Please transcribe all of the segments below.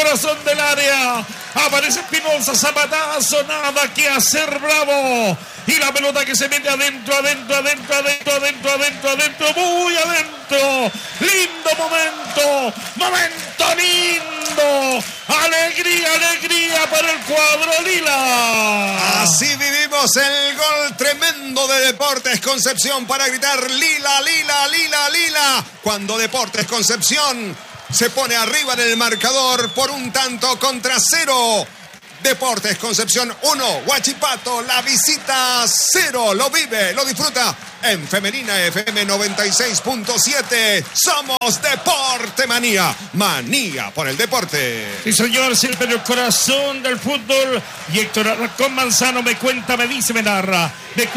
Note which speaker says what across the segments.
Speaker 1: corazón del área. Aparece Espinosa, zapatazo, nada que hacer, Bravo. Y la pelota que se mete adentro, muy adentro. Lindo momento lindo. Alegría para el cuadro lila.
Speaker 2: Así vivimos el gol tremendo de Deportes Concepción para gritar Lila. Cuando Deportes Concepción se pone arriba en el marcador por 1-0. Deportes Concepción 1, Huachipato, la visita 0. Lo vive, lo disfruta en Femenina FM 96.7. Somos Deporte Manía, manía por el deporte.
Speaker 1: Sí, señor, siempre el corazón del fútbol. Y Héctor Alarcón Manzano me cuenta, me dice, me narra.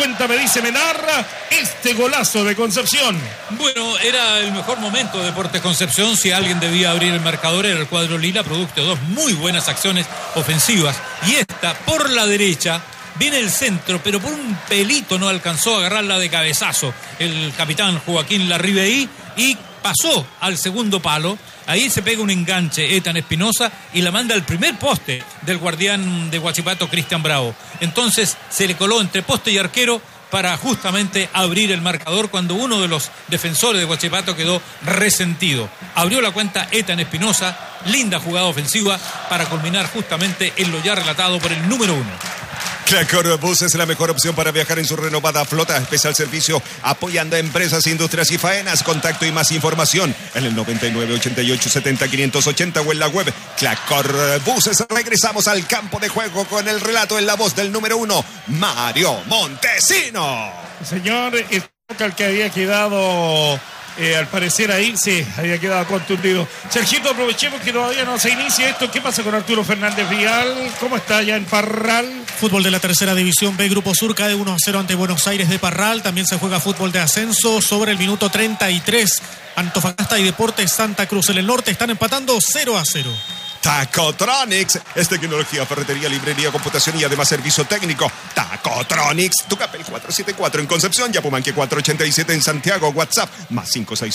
Speaker 1: Este golazo de Concepción.
Speaker 3: Bueno, era el mejor momento de Deportes Concepción. Si alguien debía abrir el marcador era el cuadro lila, producto de dos muy buenas acciones ofensivas. Y esta, por la derecha, viene el centro, pero por un pelito no alcanzó a agarrarla de cabezazo el capitán Joaquín Larribey y pasó al segundo palo. Ahí se pega un enganche Ethan Espinosa y la manda al primer poste del guardián de Huachipato, Cristian Bravo. Entonces se le coló entre poste y arquero para justamente abrir el marcador cuando uno de los defensores de Huachipato quedó resentido. Abrió la cuenta Ethan Espinosa, linda jugada ofensiva para culminar justamente en lo ya relatado por el número 1.
Speaker 2: Clacor Bus es la mejor opción para viajar en su renovada flota. Especial servicio apoyando a empresas, industrias y faenas. Contacto y más información en el 99 88 70 580 o en la web Clacor Buses. Regresamos al campo de juego con el relato en la voz del número 1, Mario Montesino.
Speaker 1: Señor, el que había quedado... al parecer ahí sí, había quedado contundido. Sergito, aprovechemos que todavía no se inicia esto. ¿Qué pasa con Arturo Fernández Vial? ¿Cómo está allá en Parral?
Speaker 4: Fútbol de la tercera división B, Grupo Sur, cae 1-0 ante Buenos Aires de Parral. También se juega fútbol de ascenso sobre el minuto 33. Antofagasta y Deportes Santa Cruz en el norte están empatando 0-0.
Speaker 2: Tacotronics es tecnología, ferretería, librería, computación y además servicio técnico. Tacotronics, Tucapel 474 en Concepción, Yapumanque 487 en Santiago, WhatsApp más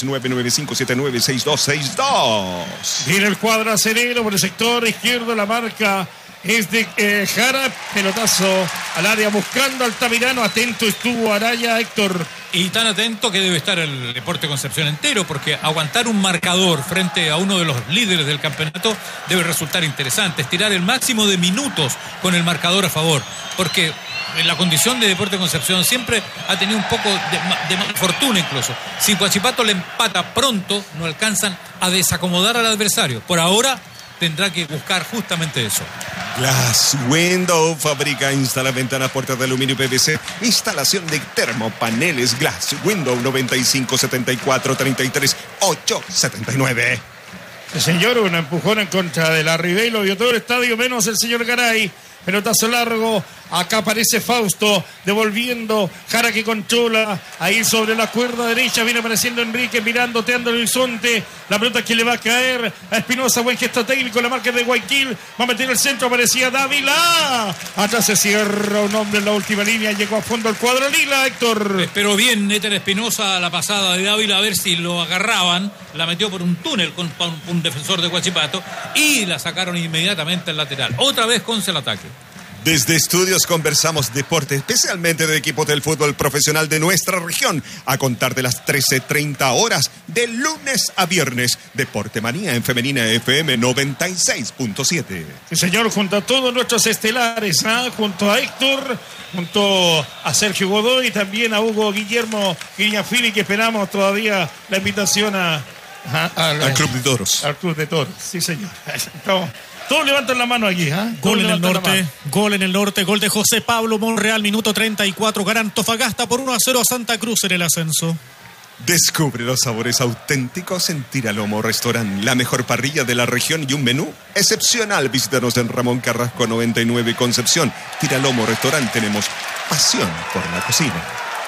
Speaker 2: 569-9579-6262.
Speaker 1: Viene el cuadro acerero por el sector izquierdo, la marca es de Jara, pelotazo al área buscando al Altamirano, atento estuvo Araya, Héctor.
Speaker 3: Y tan atento que debe estar el Deporte Concepción entero, porque aguantar un marcador frente a uno de los líderes del campeonato debe resultar interesante, estirar el máximo de minutos con el marcador a favor, porque en la condición de Deporte Concepción siempre ha tenido un poco de mala fortuna incluso. Si Huachipato le empata pronto, no alcanzan a desacomodar al adversario. Por ahora tendrá que buscar justamente eso.
Speaker 2: Glass Window fabrica, instala ventanas, puertas de aluminio y PVC. Instalación de termopaneles. Glass Window 95 74 33 879.
Speaker 1: El señor, un empujón en contra de Larribey, lo vio todo el estadio, menos el señor Garay. Pelotazo largo, acá aparece Fausto, devolviendo, Jara que controla, ahí sobre la cuerda derecha, viene apareciendo Enrique, mirando, teando el horizonte, la pelota que le va a caer a Espinosa, buen gesto técnico, la marca de Guayaquil, va a meter el centro, aparecía Dávila, atrás se cierra un hombre en la última línea, llegó a fondo el cuadro lila, Héctor.
Speaker 3: Pero bien, Néter Espinosa, la pasada de Dávila, a ver si lo agarraban, la metió por un túnel con un defensor de Huachipato y la sacaron inmediatamente al lateral, otra vez Conce el ataque.
Speaker 2: Desde estudios conversamos deporte, especialmente de equipos del fútbol profesional de nuestra región, a contar de las 13:30 horas, de lunes a viernes. Deporte Manía en Femenina FM 96.7.
Speaker 1: Sí, señor, junto a todos nuestros estelares, junto a Héctor, junto a Sergio Godoy y también a Hugo Guillermo Guiñafili, que esperamos todavía la invitación al
Speaker 2: Club de Toros.
Speaker 1: Al Club de Toros, sí, señor. Estamos... Todos levantan la mano aquí,
Speaker 4: Gol en el norte, gol de José Pablo Monreal, minuto 34, gana Antofagasta por 1-0 a Santa Cruz en el ascenso.
Speaker 2: Descubre los sabores auténticos en Tiralomo Restaurant, la mejor parrilla de la región y un menú excepcional. Visítanos en Ramón Carrasco 99 Concepción. Tiralomo Restaurant, tenemos pasión por la cocina.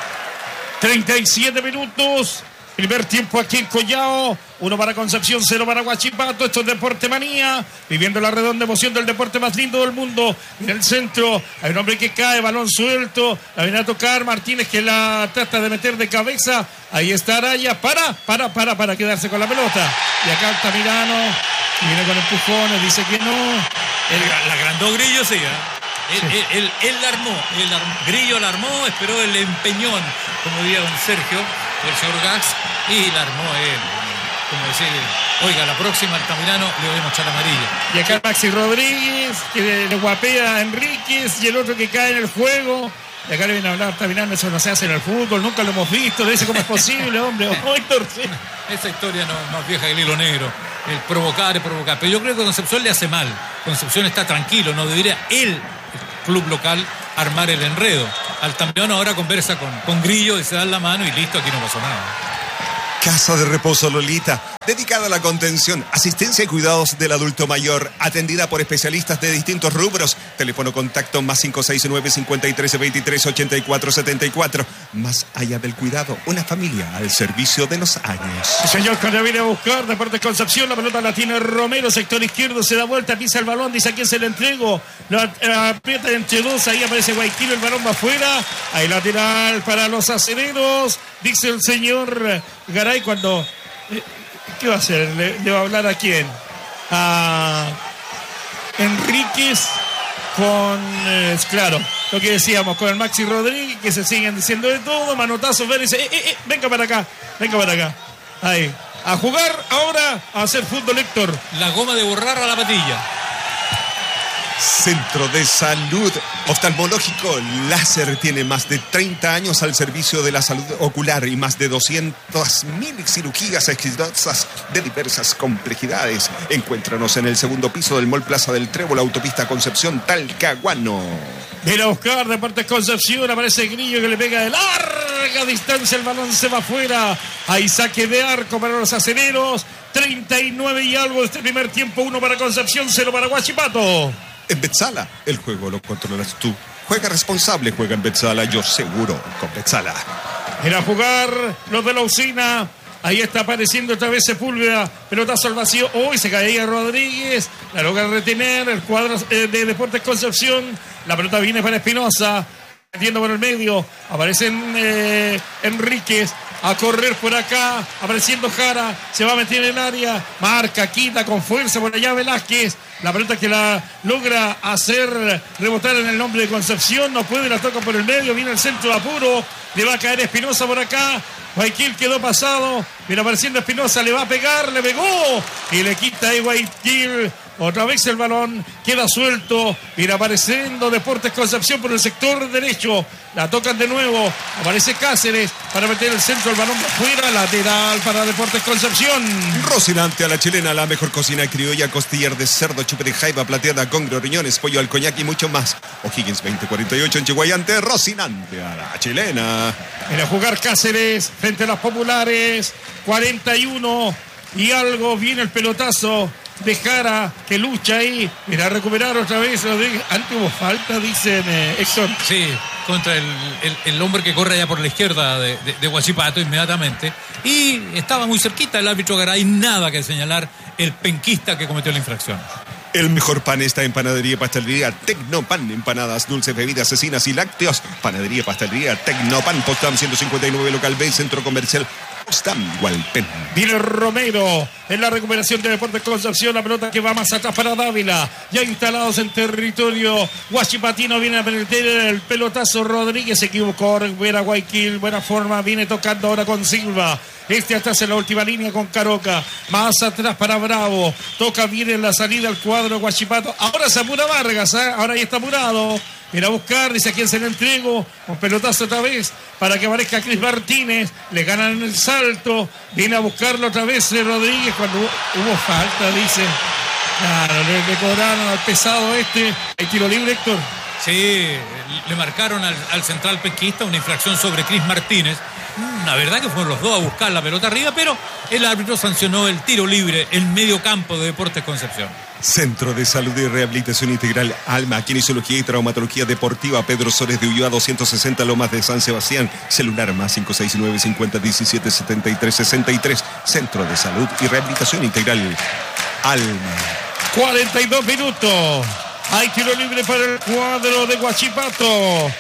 Speaker 1: 37 minutos. Primer tiempo aquí en Collao, 1 para Concepción, 0 para Huachipato. Esto es Deporte Manía, viviendo la redonda emoción del deporte más lindo del mundo. En el centro hay un hombre que cae, balón suelto, la viene a tocar Martínez, que la trata de meter de cabeza. Ahí está Araya, para quedarse con la pelota. Y acá Altamirano Viene con empujones, dice que no.
Speaker 3: La agrandó Grillo, sí. Él la armó. Grillo la armó, esperó el empeñón, como diría don Sergio, el señor Gax, y la armó él. Como decir, oiga, la próxima Altamirano le voy a echar amarilla.
Speaker 1: Y acá Maxi Rodríguez, que le guapea a Enríquez, y el otro que cae en el juego. Y acá le viene a hablar Altamirano, eso no se hace en el fútbol, nunca lo hemos visto, le dice cómo es posible, hombre.
Speaker 3: Esa historia no más vieja que el hilo negro. El provocar. Pero yo creo que Concepción le hace mal. Concepción está tranquilo, no debería el club local armar el enredo. Altamirano ahora conversa con Grillo y se dan la mano y listo, aquí no pasó nada.
Speaker 2: Casa de Reposo Lolita, dedicada a la contención, asistencia y cuidados del adulto mayor, atendida por especialistas de distintos rubros. Teléfono contacto más 569-5323-8474. Más allá del cuidado, una familia al servicio de los años.
Speaker 1: El señor, cuando viene a buscar Deportes Concepción, la pelota la tiene Romero, sector izquierdo, se da vuelta, pisa el balón, dice a quién se le entrego, lo aprieta entre dos, ahí aparece Guayquil, el balón va afuera, hay lateral para los acereros, dice el señor Garay cuando... ¿Qué va a hacer? ¿Le va a hablar a quién? A Enríquez con... claro, lo que decíamos, con el Maxi Rodríguez, que se siguen diciendo de todo, manotazo, ver y dice, venga para acá. Ahí, a jugar ahora, a hacer fútbol, Héctor.
Speaker 3: La goma de borrar a la patilla.
Speaker 2: Centro de Salud Oftalmológico Láser tiene más de 30 años al servicio de la salud ocular y más de 200.000 cirugías exitosas de diversas complejidades. Encuéntranos en el segundo piso del Mall Plaza del Trébol, autopista Concepción, Talcahuano.
Speaker 1: Viene a buscar Deportes Concepción, aparece Grillo que le pega de larga distancia, el balón se va afuera. Hay saque de arco para los acereros. 39 y algo de este primer tiempo, 1 para Concepción, 0 para Huachipato.
Speaker 2: En Betzala, el juego lo controlas tú. Juega responsable, juega en Betzala, yo seguro con Betzala.
Speaker 1: Era a jugar los de la usina. Ahí está apareciendo otra vez Sepúlveda. Pelotazo al vacío. Hoy se caía Rodríguez. La logra retener el cuadro de Deportes Concepción. La pelota viene para Espinosa. Metiendo por el medio. Aparecen Enríquez. A correr por acá. Apareciendo Jara. Se va a meter en el área. Marca, quita con fuerza por allá Velázquez. La pelota que la logra hacer rebotar en el nombre de Concepción. No puede, la toca por el medio. Viene el centro de apuro. Le va a caer Espinosa por acá. Guayquil quedó pasado. Viene apareciendo Espinosa. Le va a pegar. Le pegó. Y le quita ahí Guayquil. Otra vez el balón queda suelto. Viene apareciendo Deportes Concepción por el sector derecho. La tocan de nuevo. Aparece Cáceres para meter el centro. El balón afuera. Lateral para Deportes Concepción.
Speaker 2: Rocinante a la chilena, la mejor cocina criolla, costillar de cerdo, chupe de jaiba, plateada, congrio, riñones, pollo al coñac y mucho más. O'Higgins 2048 en Chihuayante. Rocinante a la chilena.
Speaker 1: Viene a jugar Cáceres frente a las populares. 41 y algo. Viene el pelotazo de Jara, que lucha ahí. Mira, a recuperar otra vez. Antes hubo falta, dicen Héctor.
Speaker 3: Sí, contra el hombre que corre allá por la izquierda de Huachipato inmediatamente. Y estaba muy cerquita el árbitro Garay. Nada que señalar el penquista que cometió la infracción.
Speaker 2: El mejor pan está en Panadería y Pastelería Tecnopan. Empanadas, dulces, bebidas, cecinas y lácteos. Panadería y Pastelería Tecnopan. Postam 159, local B, Centro Comercial Postam Hualpén.
Speaker 1: Viene Romero en la recuperación de Deportes Concepción. La pelota que va más atrás para Dávila. Ya instalados en territorio huachipatino. Viene a meter el pelotazo Rodríguez. Se equivocó. Buena Guayquil. Buena forma. Viene tocando ahora con Silva. Hasta en la última línea con Caroca. Más atrás para Bravo. Toca bien en la salida al cuadro Huachipato. Ahora se apura Vargas. Ahora ahí está apurado. Viene a buscar, dice a quién se le entrego. Un pelotazo otra vez para que aparezca Cris Martínez. Le ganan en el salto. Viene a buscarlo otra vez Rodríguez cuando hubo falta, dice. Claro, le cobraron al pesado este. ¿Hay tiro libre, Héctor?
Speaker 3: Sí, le marcaron al central penquista una infracción sobre Cris Martínez. La verdad que fueron los dos a buscar la pelota arriba, pero el árbitro sancionó el tiro libre en medio campo de Deportes Concepción.
Speaker 2: Centro de Salud y Rehabilitación Integral Alma, Kinesiología y Traumatología Deportiva, Pedro Sores de Ulloa 260, Lomas de San Sebastián. Celular más 569 50 17 73 63. Centro de Salud y Rehabilitación Integral Alma.
Speaker 1: 42 minutos. Hay tiro libre para el cuadro de Huachipato.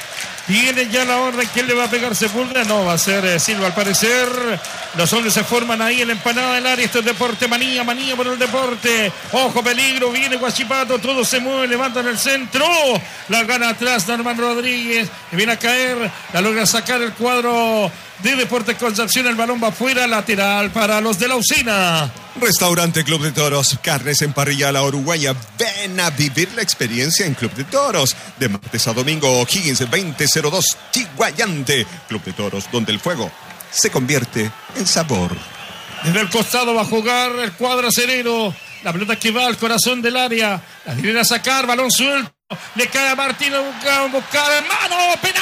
Speaker 1: Viene ya la orden. ¿Quién le va a pegar Sepúlveda? No, va a ser Silva al parecer. Los hombres se forman ahí en la empanada del área. Esto es deporte, manía por el deporte. Ojo, peligro, viene Guachipato, todo se mueve, levanta en el centro. La gana atrás Norman Rodríguez, que viene a caer, la logra sacar el cuadro de Deportes Concepción. El balón va afuera, lateral para los de la Usina.
Speaker 2: Restaurante Club de Toros, carnes en parrilla a la uruguaya. Ven a vivir la experiencia en Club de Toros. De martes a domingo, Higgins 2002, Chiguayante. Club de Toros, donde el fuego se convierte en sabor.
Speaker 1: Desde el costado va a jugar el cuadro acerero. La pelota que va al corazón del área. La viene a sacar, balón suelto. Le cae a Martín a buscar mano, penal.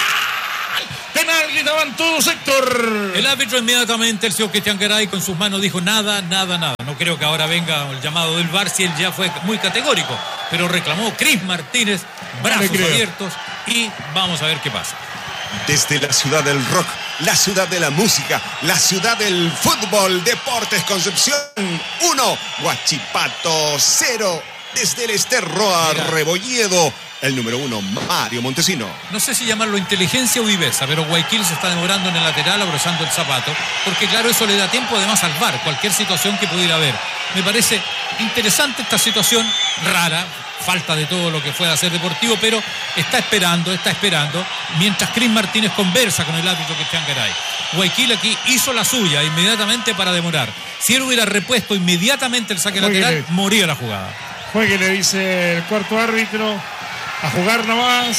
Speaker 1: Penal, gritaban todos, Héctor.
Speaker 3: El árbitro inmediatamente, el señor Cristian Garay, con sus manos dijo nada. No creo que ahora venga el llamado del VAR, si él ya fue muy categórico. Pero reclamó Cris Martínez, brazos abiertos, y vamos a ver qué pasa.
Speaker 2: Desde la ciudad del rock, la ciudad de la música, la ciudad del fútbol, Deportes Concepción 1, Huachipato 0. Desde el Esterroa Rebolledo, el número 1, Mario Montesino.
Speaker 3: No sé si llamarlo inteligencia o viveza, pero Guayaquil se está demorando en el lateral, abrazando el zapato, porque claro, eso le da tiempo además al VAR, cualquier situación que pudiera haber. Me parece interesante esta situación, rara, falta de todo lo que pueda hacer deportivo, pero está esperando, mientras Cris Martínez conversa con el árbitro Cristian Garay. Guayaquil aquí hizo la suya inmediatamente para demorar. Si él hubiera repuesto inmediatamente el saque lateral, moría la jugada.
Speaker 1: Juegue, le dice el cuarto árbitro. A jugar nomás.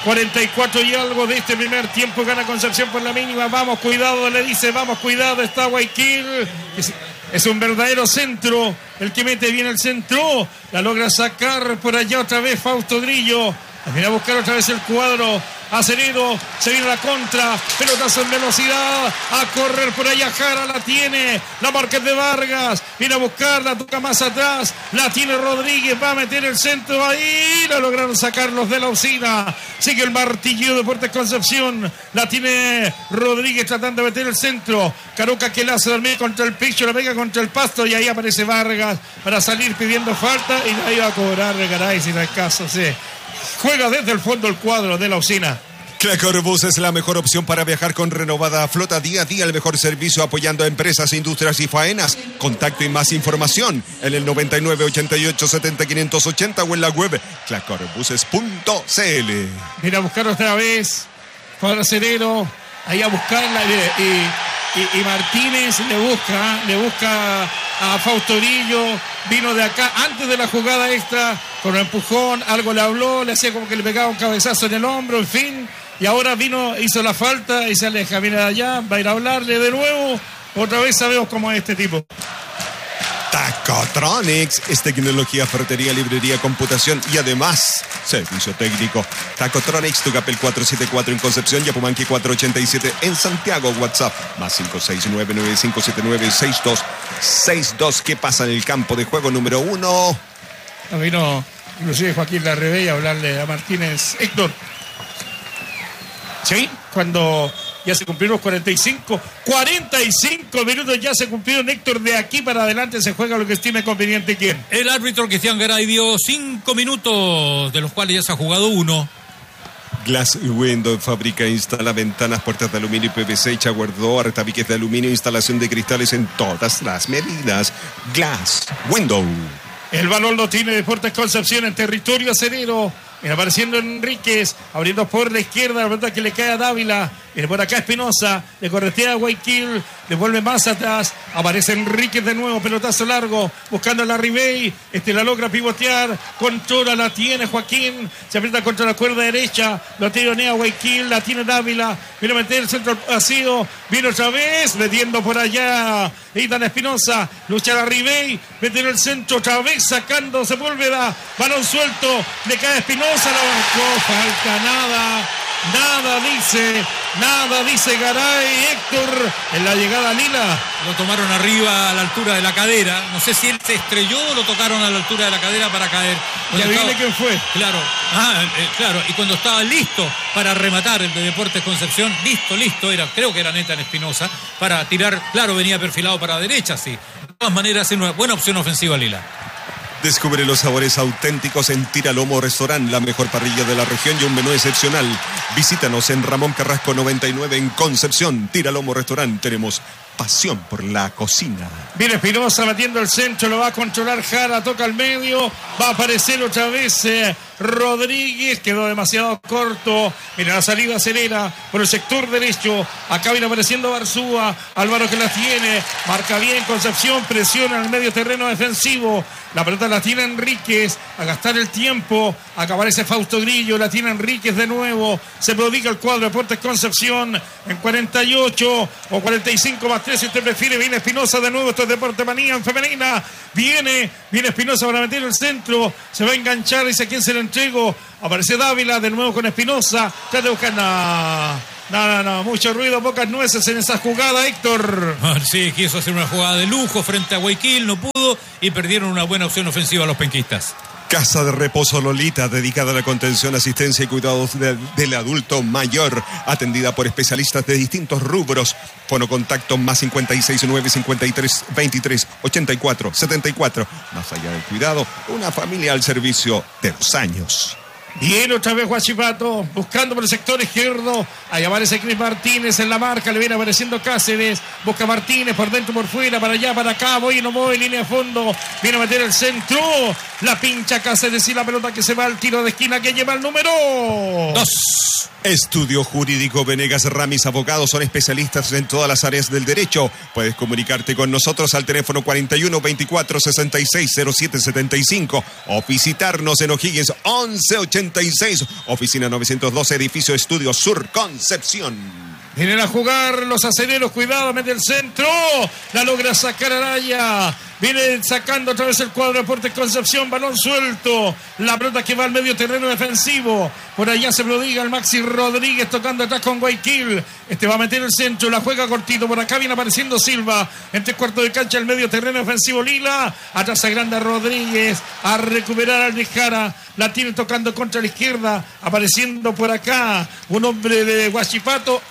Speaker 1: 44 y algo de este primer tiempo. Gana Concepción por la mínima. Vamos, cuidado, le dice. Vamos, cuidado. Está Guayaquil. Es un verdadero centro. El que mete bien el centro. La logra sacar por allá otra vez Fausto Grillo. Viene a buscar otra vez el cuadro. Aceredo, se viene la contra, pelotazo en velocidad, a correr por allá Jara, la tiene, la marca de Vargas, viene a buscarla, toca más atrás, la tiene Rodríguez, va a meter el centro ahí, la lograron sacar los de la Usina, sigue el martillo de Deportes Concepción, la tiene Rodríguez tratando de meter el centro, Caroca que la hace dormir contra el pecho, la pega contra el pasto y ahí aparece Vargas para salir pidiendo falta y ahí va a cobrar Garay si no hay caso, sí. Juega desde el fondo el cuadro de la Usina.
Speaker 2: Clacorbus es la mejor opción para viajar con renovada flota. Día a día el mejor servicio apoyando a empresas, industrias y faenas. Contacto y más información en el 99 88 70 580 o en la web clacorbuses.cl.
Speaker 1: Mira a buscar otra vez para Cerero, ahí a buscarla y Martínez le busca a Fausto Grillo, vino de acá antes de la jugada extra con un empujón, algo le habló, le hacía como que le pegaba un cabezazo en el hombro, en fin, y ahora vino, hizo la falta y se aleja, viene de allá, va a ir a hablarle de nuevo, otra vez sabemos cómo es este tipo.
Speaker 2: Tacotronics es tecnología, ferretería, librería, computación y además servicio técnico. Tacotronics, Tugapel 474 en Concepción, Yapumanqui 487 en Santiago. WhatsApp más 569-9579-6262. ¿Qué pasa en el campo de juego número 1?
Speaker 1: Vino inclusive Joaquín Larrebey a hablarle a Martínez. Héctor, ¿sí? Cuando ya se cumplieron los 45 minutos ya se cumplieron, Héctor. De aquí para adelante se juega lo que estime conveniente. ¿Quién?
Speaker 3: El árbitro Cristian Garay dio 5 minutos, de los cuales ya se ha jugado 1.
Speaker 2: Glass Window fabrica e instala ventanas, puertas de aluminio y PVC, shower door, tabiques de aluminio, instalación de cristales en todas las medidas. Glass Window.
Speaker 1: El balón lo tiene Deportes Concepción en territorio acerero. Viene apareciendo Enríquez, abriendo por la izquierda, la pelota que le cae a Dávila. Viene por acá Espinosa, le corretea a Guayaquil, devuelve más atrás. Aparece Enríquez de nuevo, pelotazo largo, buscando a la Ribey. La logra pivotear, controla, la tiene Joaquín. Se aprieta contra la cuerda derecha, lo tironea Guayaquil, la tiene Dávila. Viene a meter el centro vacío, viene otra vez, metiendo por allá. Itan Espinosa, lucha la Ribey, mete en el centro, otra vez sacando Sepúlveda. Balón suelto, le cae a Espinosa. La bancó, falta nada dice Garay. Héctor, en la llegada a Lila.
Speaker 3: Lo tomaron arriba a la altura de la cadera. No sé si él se estrelló o lo tocaron a la altura de la cadera para caer.
Speaker 1: Ya dile quién fue.
Speaker 3: Claro, claro. Y cuando estaba listo para rematar el de Deportes Concepción, listo, creo que era Netan Espinosa, para tirar, claro, venía perfilado para la derecha, sí. De todas maneras, es una buena opción ofensiva Lila.
Speaker 2: Descubre los sabores auténticos en Tira Lomo Restaurant, la mejor parrilla de la región y un menú excepcional. Visítanos en Ramón Carrasco 99 en Concepción. Tira Lomo Restaurant, tenemos pasión por la cocina.
Speaker 1: Viene Espinosa batiendo el centro, lo va a controlar Jara, toca al medio, va a aparecer otra vez Rodríguez, quedó demasiado corto. Mira la salida acelera por el sector derecho, acá viene apareciendo Barzúa, Álvaro que la tiene, marca bien Concepción, presiona en el medio terreno defensivo, la pelota la tiene Enríquez, a gastar el tiempo, acá aparece Fausto Grillo, la tiene Enríquez de nuevo, se prodiga el cuadro de Deportes Concepción en 48 o 45 más 3 si usted prefiere. Viene Espinosa de nuevo, esto es Deporte Manía en femenina, viene Espinosa para meter el centro, se va a enganchar, dice a quién se le entrego, aparece Dávila de nuevo con Espinosa, trata de buscar no, mucho ruido, pocas nueces en esa jugada, Héctor.
Speaker 3: Sí, quiso hacer una jugada de lujo frente a Guayaquil, no pudo y perdieron una buena opción ofensiva los penquistas.
Speaker 2: Casa de Reposo Lolita, dedicada a la contención, asistencia y cuidados del adulto mayor, atendida por especialistas de distintos rubros. Fono contacto más 569 53 23 84 74. Más allá del cuidado, una familia al servicio de los años.
Speaker 1: Viene otra vez Huachipato, buscando por el sector izquierdo. Ahí aparece Cris Martínez en la marca, le viene apareciendo Cáceres. Busca Martínez por dentro, por fuera, para allá, para acá. Voy y no voy, línea de fondo. Viene a meter el centro. La pincha Cáceres y la pelota que se va al tiro de esquina que lleva el número 2.
Speaker 2: Estudio Jurídico Venegas Ramis Abogados, son especialistas en todas las áreas del derecho. Puedes comunicarte con nosotros al teléfono 41 24 66 07 75 o visitarnos en O'Higgins 1186, oficina 912, edificio Estudio Sur, Concepción.
Speaker 1: Vienen a jugar los aceleros, cuidado, mete el centro, la logra sacar Araya, viene sacando otra vez el cuadro de Deportes Concepción, balón suelto, la pelota que va al medio terreno defensivo, por allá se prodiga el Maxi Rodríguez tocando atrás con Guayaquil, va a meter el centro, la juega cortito, por acá viene apareciendo Silva, en 3/4 de cancha el medio terreno defensivo Lila, atrás agranda Rodríguez, a recuperar al Jara, la tiene tocando contra la izquierda, apareciendo por acá un hombre de Huachipato,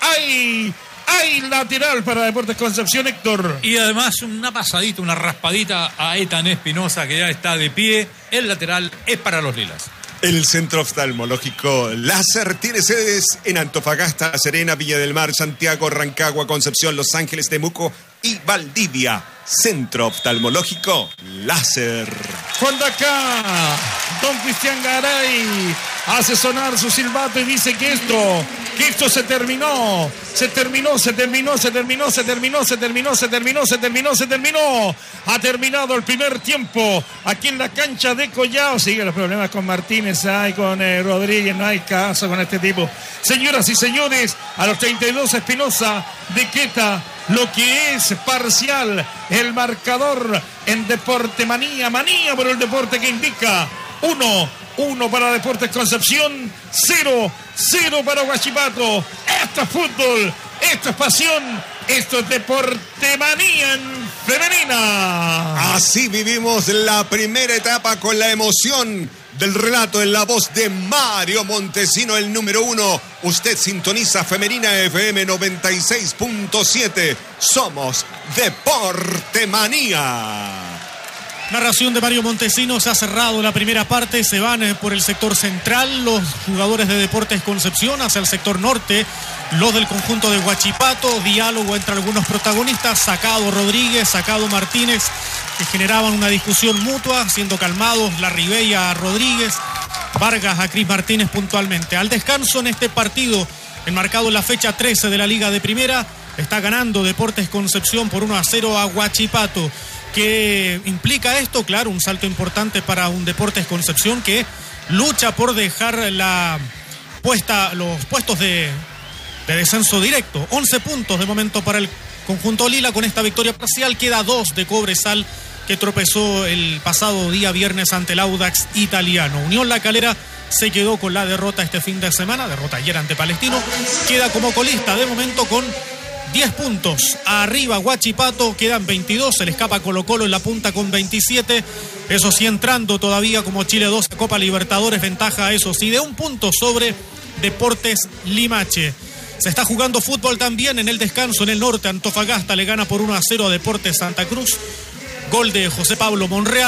Speaker 1: ¡Ay! Lateral para Deportes Concepción, Héctor.
Speaker 3: Y además una pasadita, una raspadita a Ethan Espinosa, que ya está de pie. El lateral es para los lilas.
Speaker 2: El Centro Oftalmológico Láser tiene sedes en Antofagasta, La Serena, Villa del Mar, Santiago, Rancagua, Concepción, Los Ángeles, Temuco y Valdivia. Centro Oftalmológico Láser.
Speaker 1: Cuando acá don Cristian Garay hace sonar su silbato y dice que esto se terminó. Ha terminado el primer tiempo aquí en la cancha de Collao. Sigue los problemas con Martínez, con Rodríguez, no hay caso con este tipo. Señoras y señores, a los 32 Espinosa decreta lo que es parcial el marcador en Deporte Manía por el deporte que indica 1 para Deportes Concepción, 0 para Huachipato. Esto es fútbol, esto es pasión, esto es Deporte Manía en femenina.
Speaker 2: Así vivimos la primera etapa con la emoción del relato en la voz de Mario Montesino, el número 1. Usted sintoniza Femenina FM 96.7. Somos Deporte Manía.
Speaker 4: Narración de Mario Montesinos. Ha cerrado la primera parte. Se van por el sector central los jugadores de Deportes Concepción, hacia el sector norte los del conjunto de Huachipato. Diálogo entre algunos protagonistas. Sacado Rodríguez, sacado Martínez, que generaban una discusión mutua, siendo calmados la Ribella a Rodríguez, Vargas a Cris Martínez puntualmente. Al descanso en este partido, enmarcado en la fecha 13 de la Liga de Primera, está ganando Deportes Concepción por 1-0 a Huachipato. ¿Qué implica esto? Claro, un salto importante para un Deportes Concepción que lucha por dejar los puestos de descenso directo. 11 puntos de momento para el conjunto lila. Con esta victoria parcial queda 2 de Cobresal, que tropezó el pasado día viernes ante el Audax italiano. Unión La Calera se quedó con la derrota este fin de semana, derrota ayer ante Palestino. Queda como colista de momento con 10 puntos. Arriba Huachipato, quedan 22, se le escapa Colo-Colo en la punta con 27. Eso sí, entrando todavía como Chile 2 a Copa Libertadores, ventaja eso sí de 1 punto sobre Deportes Limache. Se está jugando fútbol también en el descanso en el norte. Antofagasta le gana por 1-0 a Deportes Santa Cruz. Gol de José Pablo Monreal.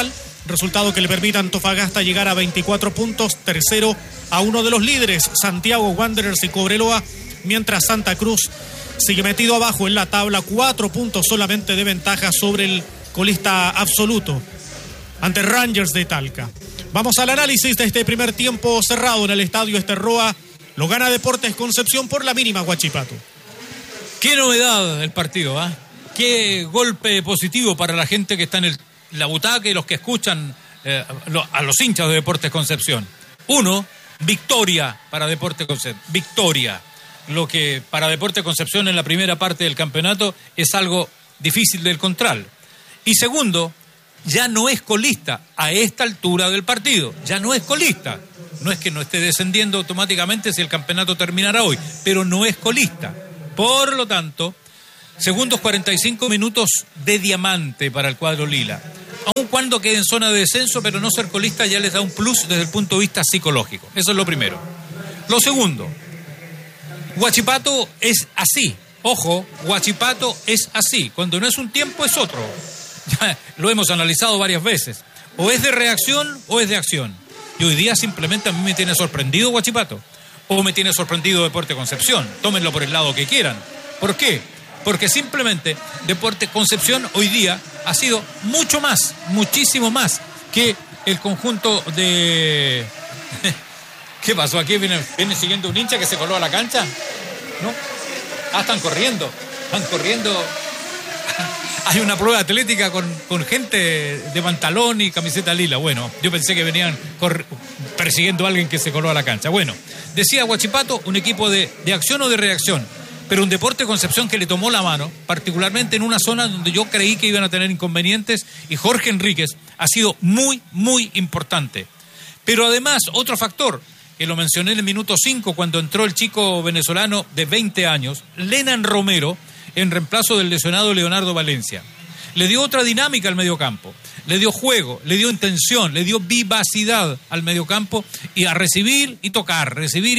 Speaker 4: resultado que le permite a Antofagasta llegar a 24 puntos, tercero a uno de los líderes, Santiago Wanderers y Cobreloa, mientras Santa Cruz sigue metido abajo en la tabla, 4 puntos solamente de ventaja sobre el colista absoluto, ante Rangers de Talca. Vamos al análisis de este primer tiempo cerrado en el Estadio Esterroa. Lo gana Deportes Concepción por la mínima, Huachipato.
Speaker 3: Qué novedad el partido, ¿eh? Qué golpe positivo para la gente que está en la butaca y los que escuchan a los hinchas de Deportes Concepción. Uno, victoria para Deportes Concepción. Victoria. Lo que para Deportes Concepción en la primera parte del campeonato es algo difícil de encontrar. Y segundo, ya no es colista a esta altura del partido. Ya no es colista. No es que no esté descendiendo automáticamente si el campeonato terminara hoy, pero no es colista. Por lo tanto, segundos 45 minutos de diamante para el cuadro lila. Aun cuando quede en zona de descenso, pero no ser colista ya les da un plus desde el punto de vista psicológico. Eso es lo primero. Lo segundo, Huachipato es así. Ojo, Huachipato es así. Cuando no es un tiempo es otro. Ya lo hemos analizado varias veces. O es de reacción o es de acción. Y hoy día simplemente a mí me tiene sorprendido Huachipato. O me tiene sorprendido Deportes Concepción. Tómenlo por el lado que quieran. ¿Por qué? Porque simplemente Deportes Concepción hoy día ha sido mucho más, muchísimo más que el conjunto de... ¿Qué pasó aquí? ¿Viene siguiendo un hincha que se coló a la cancha? ¿No? Ah, están corriendo. Hay una prueba atlética con gente de pantalón y camiseta lila. Bueno, yo pensé que venían persiguiendo a alguien que se coló a la cancha. Bueno, decía Huachipato, un equipo de acción o de reacción, pero un Deportes Concepción que le tomó la mano, particularmente en una zona donde yo creí que iban a tener inconvenientes, y Jorge Enríquez ha sido muy, muy importante. Pero además, otro factor, que lo mencioné en el minuto 5, cuando entró el chico venezolano de 20 años, Lenan Romero, en reemplazo del lesionado Leonardo Valencia. Le dio otra dinámica al mediocampo, le dio juego, le dio intención, le dio vivacidad al mediocampo y a recibir y tocar,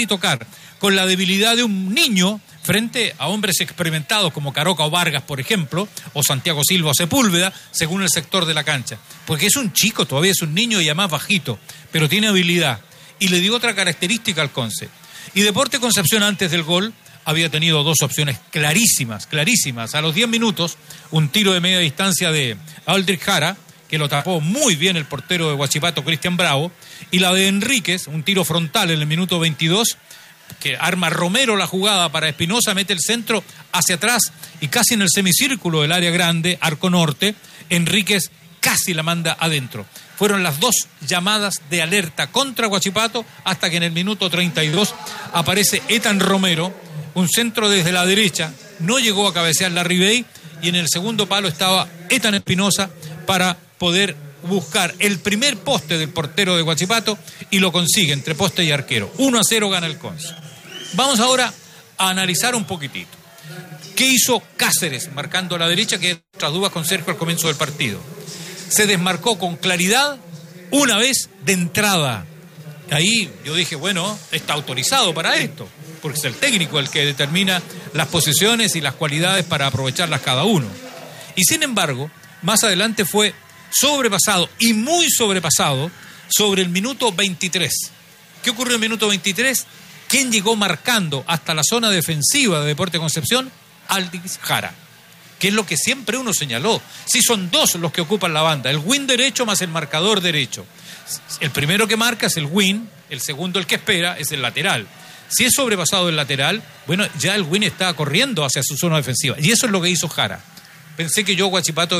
Speaker 3: con la debilidad de un niño frente a hombres experimentados como Caroca o Vargas, por ejemplo, o Santiago Silva o Sepúlveda, según el sector de la cancha. Porque es un chico, todavía es un niño y además bajito, pero tiene habilidad. Y le dio otra característica al Conce. Y Deportes Concepción antes del gol había tenido dos opciones clarísimas. A los 10 minutos, un tiro de media distancia de Aldrich Jara, que lo tapó muy bien el portero de Huachipato, Cristian Bravo, y la de Enríquez, un tiro frontal en el minuto 22, que arma Romero la jugada para Espinosa, mete el centro hacia atrás y casi en el semicírculo del área grande, arco norte, Enríquez casi la manda adentro. Fueron las dos llamadas de alerta contra Huachipato hasta que en el minuto 32 aparece Ethan Romero, un centro desde la derecha, no llegó a cabecear Larribey y en el segundo palo estaba Ethan Espinosa para poder buscar el primer poste del portero de Huachipato y lo consigue entre poste y arquero. 1-0 gana el Conce. Vamos ahora a analizar un poquitito. ¿Qué hizo Cáceres marcando a la derecha? Que otras dudas con Sergio al comienzo del partido. Se desmarcó con claridad una vez de entrada. Ahí yo dije, bueno, está autorizado para esto, porque es el técnico el que determina las posiciones y las cualidades para aprovecharlas cada uno. Y sin embargo, más adelante fue sobrepasado y muy sobrepasado sobre el minuto 23. ¿Qué ocurrió en el minuto 23? ¿Quién llegó marcando hasta la zona defensiva de Deportes Concepción? Aldrich Jara, que es lo que siempre uno señaló. Si son dos los que ocupan la banda, el wing derecho más el marcador derecho. El primero que marca es el wing, el segundo el que espera es el lateral. Si es sobrepasado el lateral, bueno, ya el wing está corriendo hacia su zona defensiva. Y eso es lo que hizo Jara. Pensé que Huachipato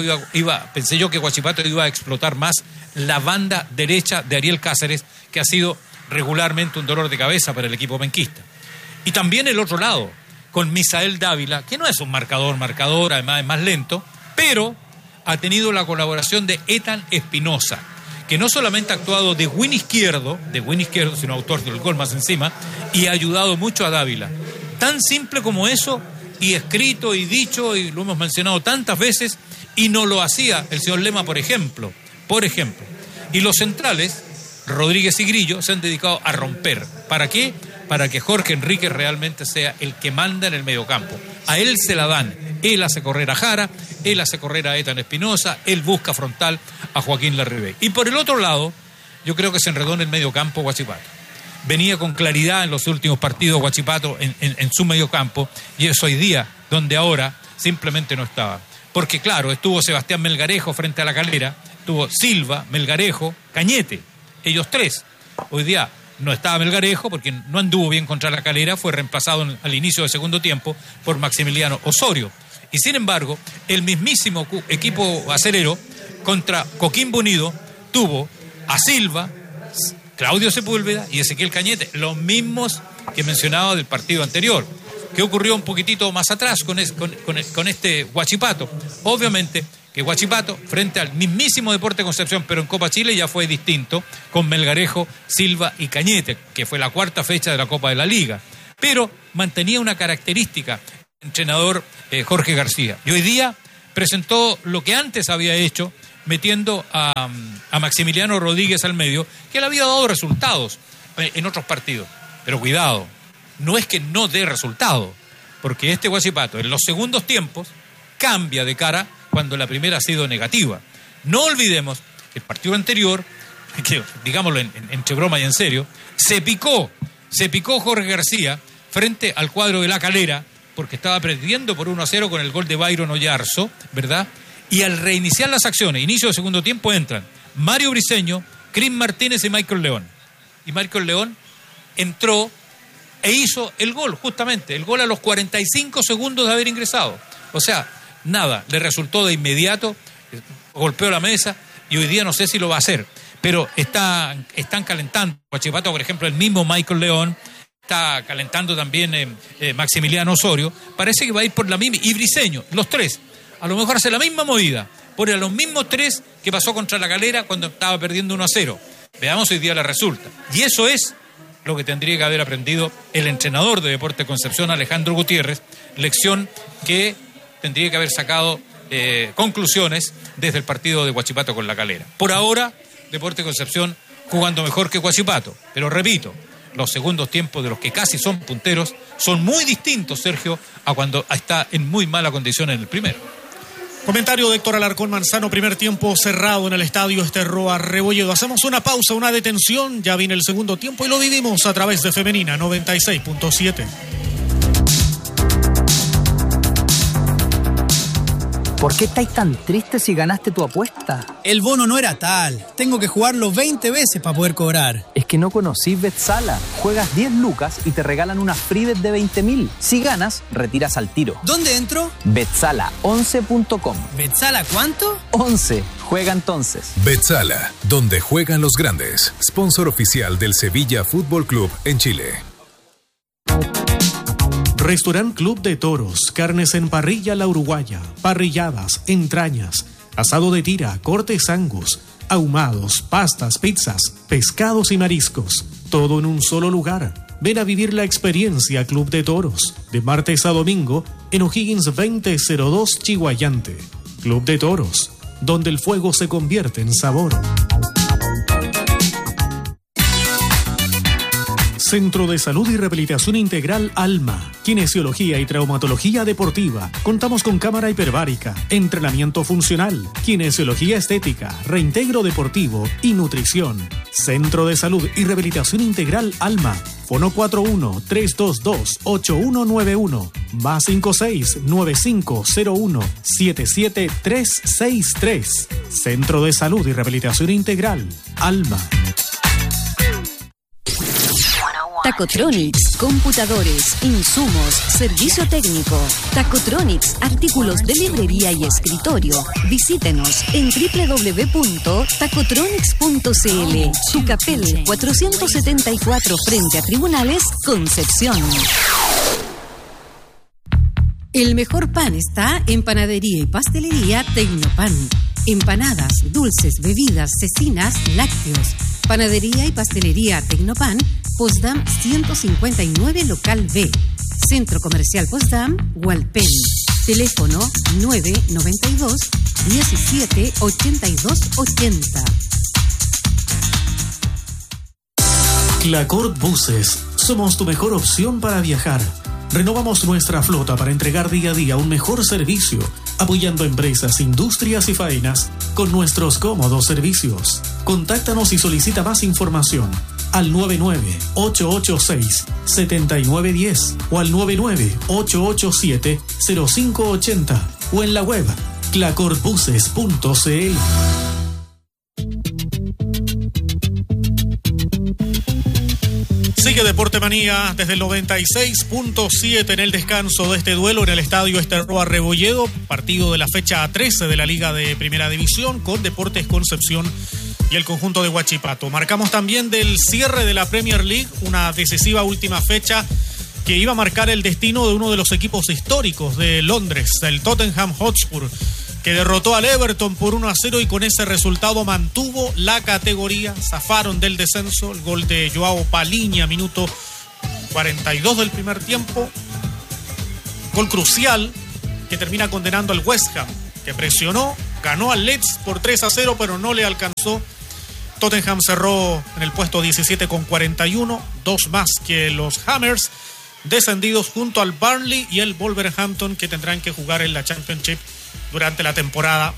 Speaker 3: iba a explotar más la banda derecha de Ariel Cáceres, que ha sido regularmente un dolor de cabeza para el equipo penquista. Y también el otro lado, con Misael Dávila, que no es un marcador, además es más lento, pero ha tenido la colaboración de Ethan Espinosa, que no solamente ha actuado de wing izquierdo, sino autor del gol más encima, y ha ayudado mucho a Dávila. Tan simple como eso, y escrito y dicho, y lo hemos mencionado tantas veces, y no lo hacía el señor Lema, por ejemplo. Y los centrales, Rodríguez y Grillo, se han dedicado a romper. ¿Para qué? Para que Jorge Enríquez realmente sea el que manda en el mediocampo. A él se la dan. Él hace correr a Jara, él hace correr a Ethan Espinosa, él busca frontal a Joaquín Larribey. Y por el otro lado, yo creo que se enredó en el medio campo Huachipato. Venía con claridad en los últimos partidos Huachipato en su medio campo, y es hoy día donde ahora simplemente no estaba. Porque claro, estuvo Sebastián Melgarejo frente a La Calera, estuvo Silva, Melgarejo, Cañete, ellos tres. Hoy día no estaba Melgarejo porque no anduvo bien contra La Calera, fue reemplazado al inicio del segundo tiempo por Maximiliano Osorio. Y sin embargo, el mismísimo equipo acerero contra Coquimbo Unido tuvo a Silva, Claudio Sepúlveda y Ezequiel Cañete, los mismos que mencionaba del partido anterior. ¿Qué ocurrió un poquitito más atrás con este Huachipato? Obviamente que Huachipato, frente al mismísimo Deportes Concepción, pero en Copa Chile ya fue distinto, con Melgarejo, Silva y Cañete, que fue la cuarta fecha de la Copa de la Liga. Pero mantenía una característica el entrenador Jorge García. Y hoy día presentó lo que antes había hecho, metiendo a Maximiliano Rodríguez al medio, que le había dado resultados en otros partidos. Pero cuidado, no es que no dé resultado, porque este Huachipato en los segundos tiempos cambia de cara cuando la primera ha sido negativa. No olvidemos que el partido anterior, que digámoslo entre broma y en serio, se picó Jorge García frente al cuadro de La Calera, porque estaba perdiendo por 1-0 con el gol de Byron Oyarzo, ¿verdad? Y al reiniciar las acciones, inicio del segundo tiempo, entran Mario Briceño, Cris Martínez y Michael León. Y Michael León entró e hizo el gol, justamente, el gol a los 45 segundos de haber ingresado. O sea, nada, le resultó de inmediato, golpeó la mesa y hoy día no sé si lo va a hacer. Pero están calentando. Huachipato, por ejemplo, el mismo Michael León, está calentando también Maximiliano Osorio. Parece que va a ir por la misma. Y Briceño, los tres. A lo mejor hace la misma movida. Pone a los mismos tres que pasó contra La Calera cuando estaba perdiendo 1-0. Veamos hoy día la resulta. Y eso es lo que tendría que haber aprendido el entrenador de Deportes Concepción, Alejandro Gutiérrez. Lección que tendría que haber sacado conclusiones desde el partido de Huachipato con La Calera. Por ahora, Deportes Concepción jugando mejor que Huachipato. Pero repito, los segundos tiempos de los que casi son punteros son muy distintos, Sergio, a cuando está en muy mala condición en el primero.
Speaker 4: Comentario de Héctor Alarcón Manzano, primer tiempo cerrado en el estadio Esterroa Rebolledo. Hacemos una pausa, una detención, ya viene el segundo tiempo y lo vivimos a través de Femenina 96.7.
Speaker 5: ¿Por qué estáis tan tristes si ganaste tu apuesta?
Speaker 6: El bono no era tal. Tengo que jugarlo 20 veces para poder cobrar.
Speaker 5: Es que no conocís Betsala. Juegas 10 lucas y te regalan una free bet de 20.000. Si ganas, retiras al tiro.
Speaker 6: ¿Dónde entro?
Speaker 5: Betsala11.com.
Speaker 6: ¿Betsala cuánto?
Speaker 5: 11. Juega entonces.
Speaker 7: Betsala, donde juegan los grandes. Sponsor oficial del Sevilla Fútbol Club en Chile.
Speaker 4: Restaurant Club de Toros, carnes en parrilla La Uruguaya, parrilladas, entrañas, asado de tira, cortes angus, ahumados, pastas, pizzas, pescados y mariscos, todo en un solo lugar. Ven a vivir la experiencia Club de Toros, de martes a domingo en O'Higgins 2002 Chihuayante. Club de Toros, donde el fuego se convierte en sabor. Centro de Salud y Rehabilitación Integral Alma, Kinesiología y Traumatología Deportiva. Contamos con cámara hiperbárica, entrenamiento funcional, kinesiología estética, reintegro deportivo y nutrición. Centro de Salud y Rehabilitación Integral Alma. Fono 41-322-8191, más 56-9501-77363. Centro de Salud y Rehabilitación Integral Alma.
Speaker 8: Tacotronics, computadores, insumos, servicio técnico. Tacotronics, artículos de librería y escritorio. Visítenos en www.tacotronics.cl. Tucapel 474 frente a Tribunales, Concepción. El mejor pan está en Panadería y Pastelería Tecnopan. Empanadas, dulces, bebidas, cecinas, lácteos. Panadería y Pastelería Tecnopan, Potsdam 159, local B. Centro Comercial Potsdam, Hualpén. Teléfono 992 17 82 80.
Speaker 4: Clacort Buses. Somos tu mejor opción para viajar. Renovamos nuestra flota para entregar día a día un mejor servicio, apoyando empresas, industrias y faenas con nuestros cómodos servicios. Contáctanos y solicita más información al 99-886-7910 o al 99-887-0580 o en la web clacorbuses.cl. Sigue Deporte Manía desde el 96.7 en el descanso de este duelo en el estadio Esterroa Rebolledo, partido de la fecha 13 de la Liga de Primera División con Deportes Concepción y el conjunto de Huachipato. Marcamos también del cierre de la Premier League, una decisiva última fecha que iba a marcar el destino de uno de los equipos históricos de Londres, el Tottenham Hotspur, que derrotó al Everton por 1-0 y con ese resultado mantuvo la categoría. Zafaron del descenso. El gol de Joao Paliña, minuto 42 del primer tiempo. Gol crucial que termina condenando al West Ham, que presionó, ganó al Leeds por 3-0, pero no le alcanzó. Tottenham cerró en el puesto 17 con 41, dos más que los Hammers, descendidos junto al Burnley y el Wolverhampton, que tendrán que jugar en la Championship durante la temporada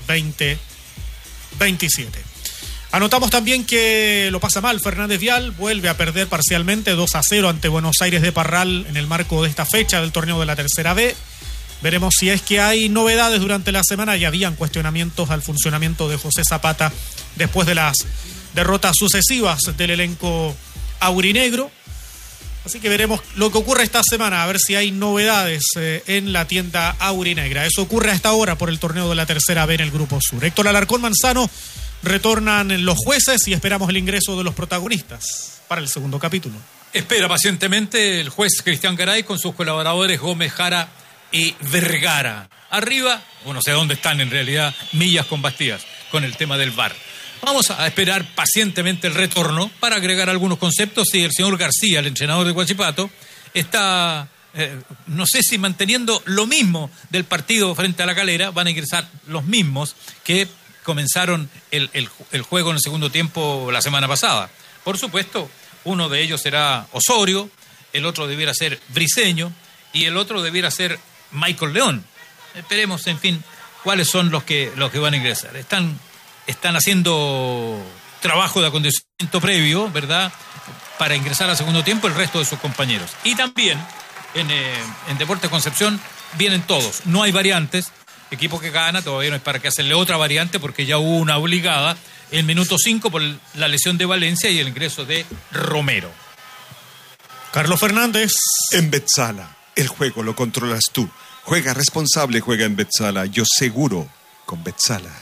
Speaker 4: 2027. Anotamos también que lo pasa mal Fernández Vial, vuelve a perder parcialmente 2-0 ante Buenos Aires de Parral en el marco de esta fecha del torneo de la Tercera B. Veremos si es que hay novedades durante la semana. Ya habían cuestionamientos al funcionamiento de José Zapata después de las derrotas sucesivas del elenco aurinegro. Así que veremos lo que ocurre esta semana, a ver si hay novedades en la tienda aurinegra. Eso ocurre a esta hora por el torneo de la Tercera B en el Grupo Sur. Héctor Alarcón Manzano, retornan los jueces y esperamos el ingreso de los protagonistas para el segundo capítulo.
Speaker 3: Espera pacientemente el juez Cristian Garay con sus colaboradores Gómez, Jara y Vergara. Arriba, no sé dónde están en realidad, Millas con Bastías, con el tema del VAR. Vamos a esperar pacientemente el retorno para agregar algunos conceptos. Y el señor García, el entrenador de Huachipato, está, no sé si manteniendo lo mismo del partido frente a La Calera. Van a ingresar los mismos que comenzaron el juego en el segundo tiempo la semana pasada. Por supuesto, uno de ellos será Osorio, el otro debiera ser Briceño y el otro debiera ser Michael León. Esperemos, en fin, cuáles son los que van a ingresar. Están haciendo trabajo de acondicionamiento previo, ¿verdad?, para ingresar al segundo tiempo el resto de sus compañeros. Y también en Deportes Concepción vienen todos. No hay variantes. Equipo que gana, todavía no es para que hacerle otra variante porque ya hubo una obligada en minuto 5 por la lesión de Valencia y el ingreso de Romero.
Speaker 4: Carlos Fernández.
Speaker 2: En Betzala, el juego lo controlas tú. Juega responsable, juega en Betzala. Yo seguro con Betzala.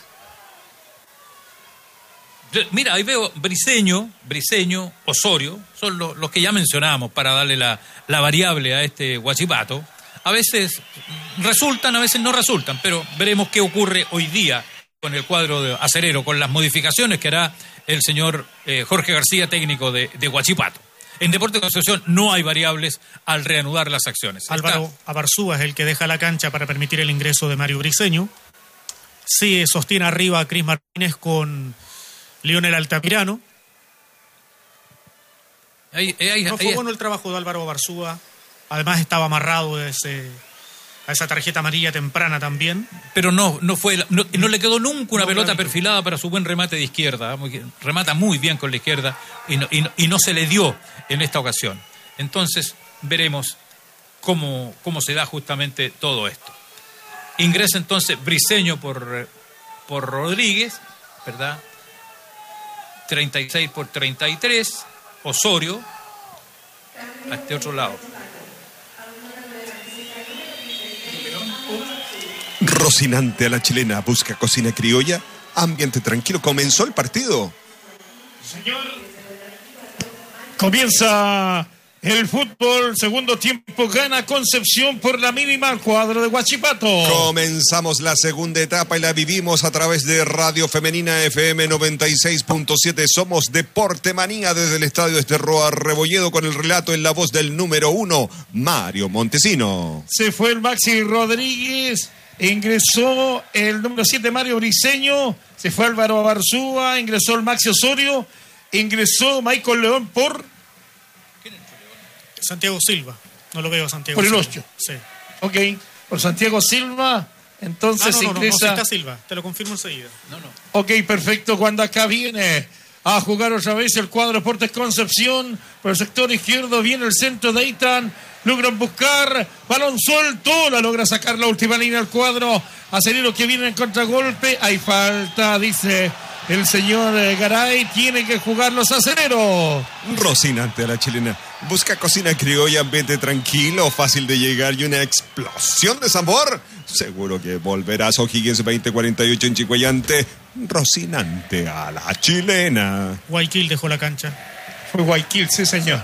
Speaker 3: Mira, ahí veo Briceño, Osorio, son los que ya mencionábamos para darle la variable a este Huachipato. A veces resultan, a veces no resultan, pero veremos qué ocurre hoy día con el cuadro de acerero, con las modificaciones que hará el señor Jorge García, técnico de Huachipato. En Deportes Concepción no hay variables al reanudar las acciones.
Speaker 4: Álvaro Abarzúa es el que deja la cancha para permitir el ingreso de Mario Briceño. Sí, sostiene arriba a Cris Martínez con Lionel Altamirano. No fue bueno el trabajo de Álvaro Barzúa. Además estaba amarrado a esa tarjeta amarilla temprana también.
Speaker 3: Pero no le quedó nunca una pelota perfilada para su buen remate de izquierda. Remata muy bien con la izquierda y no se le dio en esta ocasión. Entonces veremos cómo se da justamente todo esto. Ingresa entonces Briceño por Rodríguez, ¿verdad? 36 por 33, Osorio a este otro lado.
Speaker 2: Rocinante a la chilena, busca cocina criolla, ambiente tranquilo. ¿Comenzó el partido?
Speaker 1: Señor, comienza el fútbol, segundo tiempo, gana Concepción por la mínima al cuadro de Huachipato.
Speaker 2: Comenzamos la segunda etapa y la vivimos a través de Radio Femenina FM 96.7. Somos Deporte Manía desde el estadio Esterroa Rebolledo con el relato en la voz del número 1, Mario Montesino.
Speaker 1: Se fue el Maxi Rodríguez, ingresó el número 7, Mario Briceño, se fue Álvaro Barzúa, ingresó el Maxi Osorio, ingresó Michael León por...
Speaker 4: Santiago Silva. No lo veo, Santiago.
Speaker 1: Por el
Speaker 4: Silva.
Speaker 1: 8.
Speaker 4: Sí.
Speaker 1: Ok, por Santiago Silva. Entonces
Speaker 4: no,
Speaker 1: ingresa.
Speaker 4: no está Silva, te lo confirmo enseguida.
Speaker 1: Ok, perfecto. Cuando acá viene a jugar otra vez el cuadro Deportes Concepción, por el sector izquierdo viene el centro de Eitan. Logran buscar, balón suelto, la logra sacar la última línea al cuadro. Acelero que viene en contragolpe. Hay falta, dice el señor Garay. Tiene que jugar los aceleros.
Speaker 2: Rocinante a la chilena. Busca cocina criolla, ambiente tranquilo, fácil de llegar y una explosión de sabor. Seguro que volverás. O'Higgins 2048 en Chicoyante. Rocinante a la chilena.
Speaker 4: Guayaquil dejó la cancha.
Speaker 1: Fue Guayaquil, sí señor.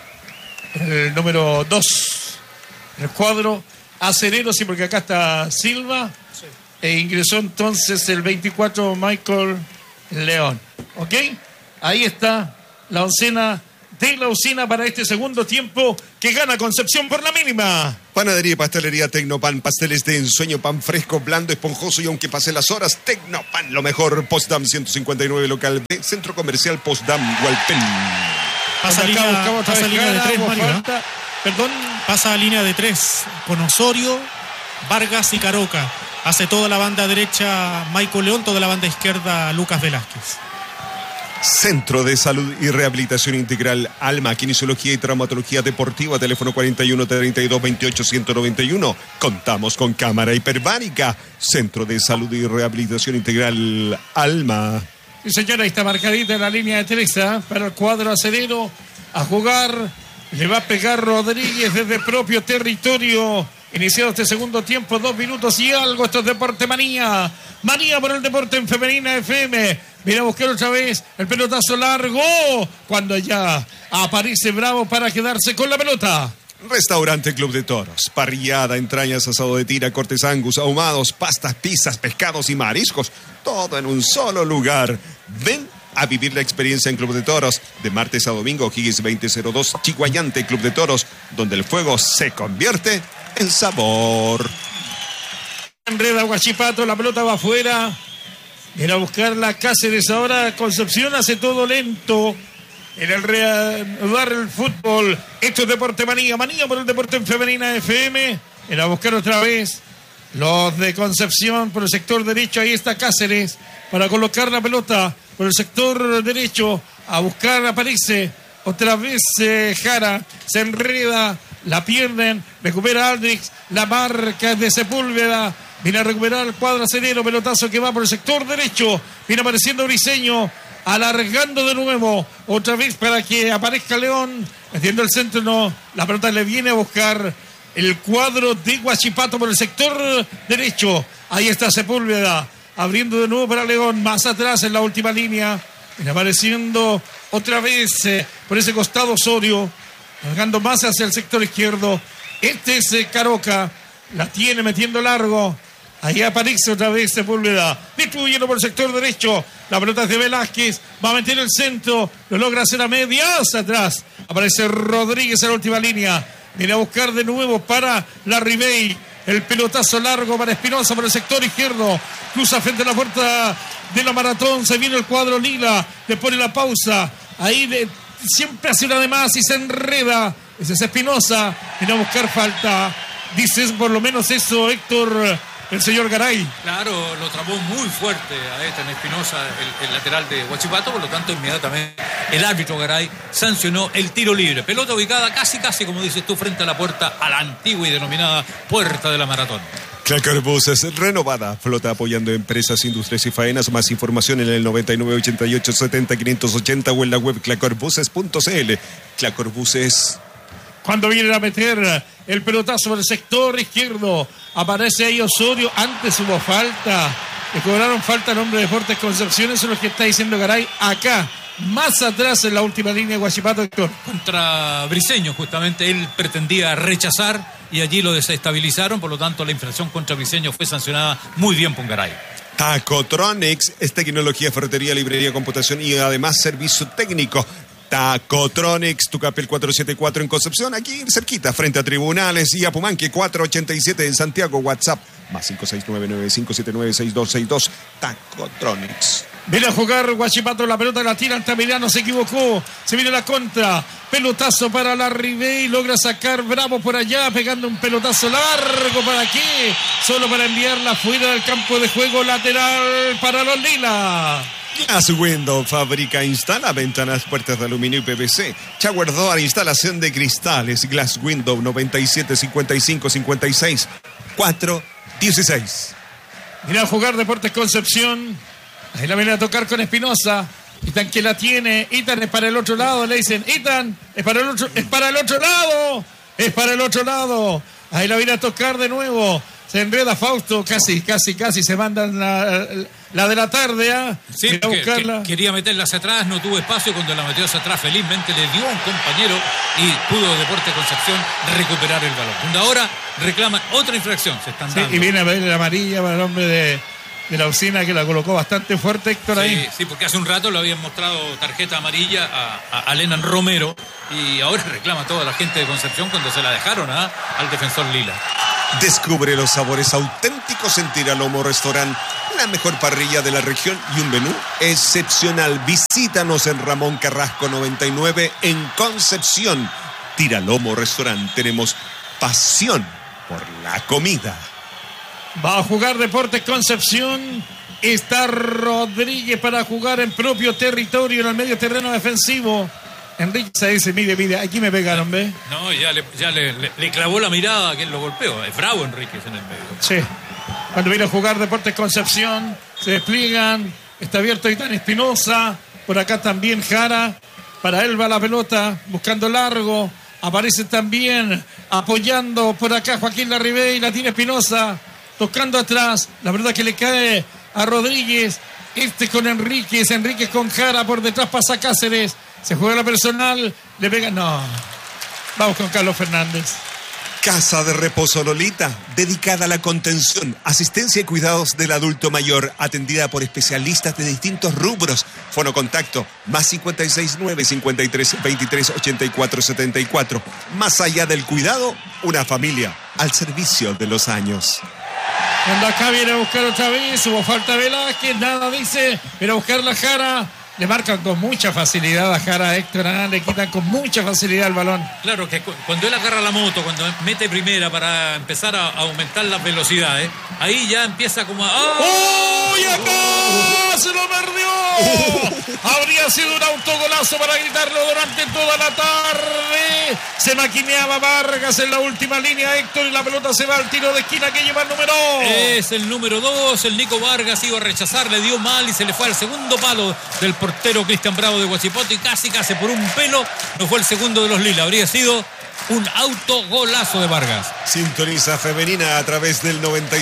Speaker 1: El número 2. El cuadro acelero, sí, porque acá está Silva. Sí. E ingresó entonces el 24 Michael León. ¿Ok? Ahí está la oncena de la usina para este segundo tiempo que gana Concepción por la mínima.
Speaker 2: Panadería y pastelería Tecnopan, pasteles de ensueño, pan fresco, blando, esponjoso y aunque pasen las horas, Tecnopan, lo mejor. Postdam 159, local B, Centro Comercial Postdam, Hualpén.
Speaker 4: Pasa línea de 3, Mario.
Speaker 1: Perdón.
Speaker 4: Pasa a línea de 3 con Osorio, Vargas y Caroca. Hace toda la banda derecha Michael León, toda la banda izquierda Lucas Velázquez.
Speaker 2: Centro de Salud y Rehabilitación Integral Alma, Kinesiología y Traumatología Deportiva, teléfono 41 32 28 191. Contamos con cámara hiperbárica. Centro de Salud y Rehabilitación Integral Alma.
Speaker 1: Sí, señora, ahí está marcadita en la línea de Teresa para el cuadro acelero. A jugar, le va a pegar Rodríguez desde el propio territorio. Iniciado este segundo tiempo, 2 minutos y algo. Esto es Deporte Manía. Manía por el deporte en Femenina FM. Mira a buscar otra vez el pelotazo largo. Cuando ya aparece Bravo para quedarse con la pelota.
Speaker 2: Restaurante Club de Toros. Parrillada, entrañas, asado de tira, cortes angus, ahumados, pastas, pizzas, pescados y mariscos. Todo en un solo lugar. Ven a vivir la experiencia en Club de Toros. De martes a domingo, Higgins 2002, Chicoayante, Club de Toros, donde el fuego se convierte en sabor.
Speaker 1: Enreda Huachipato, la pelota va afuera. Viene a buscar la Cáceres ahora. Concepción hace todo lento en el reanudar el fútbol. Esto es Deporte Manía. Manía por el deporte en Femenina FM. Viene a buscar otra vez los de Concepción por el sector derecho. Ahí está Cáceres para colocar la pelota por el sector derecho. A buscar, aparece otra vez Jara. Se enreda. La pierden, recupera Aldrich, la marca es de Sepúlveda, viene a recuperar el cuadro acelero, pelotazo que va por el sector derecho, viene apareciendo Briseño, alargando de nuevo, otra vez para que aparezca León, metiendo el centro, no, la pelota le viene a buscar el cuadro de Huachipato por el sector derecho, ahí está Sepúlveda, abriendo de nuevo para León, más atrás en la última línea, viene apareciendo otra vez por ese costado Osorio, cargando más hacia el sector izquierdo. Este es Caroca. La tiene metiendo largo. Ahí aparece otra vez Sepúlveda. Distribuyendo por el sector derecho. La pelota es de Velázquez. Va a meter el centro. Lo logra hacer a medias atrás. Aparece Rodríguez en la última línea. Viene a buscar de nuevo para la Ribey. El pelotazo largo para Espinosa por el sector izquierdo. Cruza frente a la puerta de la Maratón. Se viene el cuadro lila. Le pone la pausa. Ahí siempre hace una de más y se enreda. Ese es Espinosa. Viene a buscar falta. Dices por lo menos eso, Héctor, el señor Garay.
Speaker 3: Claro, lo trabó muy fuerte a en Espinosa, el lateral de Huachipato. Por lo tanto, inmediatamente el árbitro Garay sancionó el tiro libre. Pelota ubicada casi, como dices tú, frente a la puerta, a la antigua y denominada Puerta de la Maratón.
Speaker 2: Clacor Buses, renovada flota apoyando empresas, industrias y faenas. Más información en el 998870-580 o en la web clacorbuses.cl. Clacor Buses.
Speaker 1: Cuando vienen a meter el pelotazo por el sector izquierdo, aparece ahí Osorio. Antes hubo falta. Le cobraron falta al hombre de Deportes Concepción. Eso es lo que está diciendo Garay acá. Más atrás en la última línea de Huachipato, Héctor.
Speaker 3: Contra Briseño, justamente, él pretendía rechazar y allí lo desestabilizaron. Por lo tanto, la infracción contra Briseño fue sancionada muy bien por Garay.
Speaker 2: Tacotronics es tecnología, ferretería, librería, computación y además servicio técnico. Tacotronics, Tucapel 474 en Concepción, aquí cerquita, frente a Tribunales, y Apumanque 487 en Santiago. WhatsApp más 56995796262. Tacotronics.
Speaker 1: Viene a jugar Huachipato, la pelota la tira Altamirano, se equivocó, se viene la contra, pelotazo para la Ribey, logra sacar Bravo por allá, pegando un pelotazo largo, ¿para qué? Solo para enviarla fuera del campo de juego, lateral para los Lila.
Speaker 2: Glass Window fabrica, instala ventanas, puertas de aluminio y PVC. Shower Door, instalación de cristales. Glass Window 97 55 56 4 16.
Speaker 1: Viene a jugar Deportes Concepción. Ahí la viene a tocar con Espinosa. Itan que la tiene. Itan es para el otro lado. Le dicen, Itan, es para el otro lado. Es para el otro lado. Ahí la viene a tocar de nuevo. Se enreda Fausto. Casi se mandan la de la tarde.
Speaker 3: Sí, quería meterla hacia atrás. No tuvo espacio. Cuando la metió hacia atrás, felizmente le dio a un compañero y pudo Deportes Concepción recuperar el balón. Donde ahora reclama otra infracción. Se están dando.
Speaker 1: Y viene a ver la amarilla para el hombre de la Usina, que la colocó bastante fuerte, Héctor, ahí.
Speaker 3: Sí, porque hace un rato le habían mostrado tarjeta amarilla a Lenan Romero y ahora reclama toda la gente de Concepción cuando se la dejaron al defensor Lila.
Speaker 2: Descubre los sabores auténticos en Tiralomo Restaurant, la mejor parrilla de la región y un menú excepcional. Visítanos en Ramón Carrasco 99 en Concepción. Tiralomo Restaurant, tenemos pasión por la comida.
Speaker 1: Va a jugar Deportes Concepción. Está Rodríguez para jugar en propio territorio, en el medio terreno defensivo. Enrique se dice, mire, aquí me pegaron, ¿ve?
Speaker 3: No, ya le clavó la mirada a quien lo golpeó. Es bravo Enrique en el medio.
Speaker 1: Sí. Cuando viene a jugar Deportes Concepción, se despliegan. Está abierto Itán Espinosa. Por acá también Jara. Para él va la pelota, buscando largo. Aparece también apoyando por acá Joaquín Larribey. La tiene Espinosa. Tocando atrás, la verdad que le cae a Rodríguez. Con Enríquez con Jara, por detrás pasa Cáceres. Se juega la personal, le pega. No. Vamos con Carlos Fernández.
Speaker 2: Casa de Reposo Lolita, dedicada a la contención, asistencia y cuidados del adulto mayor, atendida por especialistas de distintos rubros. Fonocontacto, más 569 53 23 84 74. Más allá del cuidado, una familia al servicio de los años.
Speaker 1: Cuando acá viene a buscar otra vez, hubo falta de Velázquez, nada dice, viene a buscar la Jara. Le marcan con mucha facilidad a Jara, Héctor, le quitan con mucha facilidad el balón.
Speaker 3: Claro que cuando él agarra la moto, cuando mete primera para empezar a aumentar las velocidades, ahí ya empieza como a...
Speaker 1: ¡Oh! ¡Y acá! ¡Se lo perdió! Habría sido un autogolazo para gritarlo durante toda la tarde. Se maquineaba Vargas en la última línea, Héctor, y la pelota se va al tiro de esquina que lleva el número 2.
Speaker 3: Es el número 2, el Nico Vargas iba a rechazar, le dio mal y se le fue al segundo palo del portero Cristian Bravo de Huachipato y casi por un pelo no fue el segundo de los Lila. Habría sido un autogolazo de Vargas.
Speaker 2: Sintoniza Femenina a través del